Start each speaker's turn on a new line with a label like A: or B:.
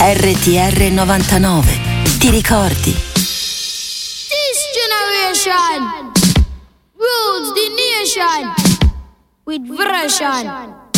A: RTR 99. Ti ricordi?
B: This generation rules the nation with version.